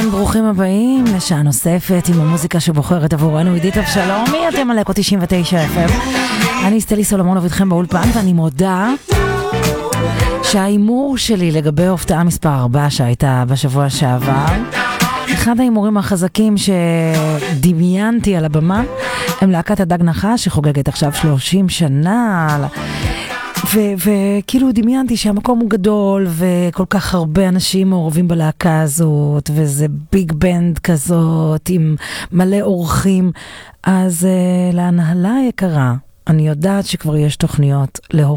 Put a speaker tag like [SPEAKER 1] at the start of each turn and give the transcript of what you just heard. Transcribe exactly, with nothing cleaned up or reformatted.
[SPEAKER 1] כן, ברוכים הבאים לשעה נוספת עם המוזיקה שבוחרת עבורנו. עידית אבשלומי, אתם על אקו תשעים ותשע אף אם. אני סטלי סולומונוב איתכם באולפן, ואני מודה שהאימור שלי לגבי הפתעה מספר ארבע שהייתה בשבוע שעבר, אחד האימורים החזקים שדמיינתי על הבמה, הם להקת הדג נחש שחוגגת עכשיו שלושים שנה, וכאילו דמיינתי שהמקום הוא גדול וכל כך הרבה אנשים מעורבים בלהקה הזאת, וזה ביג בנד כזאת עם מלא אורחים. אז uh, להנהלה היקרה, אני יודעת שכבר יש תוכניות להופעה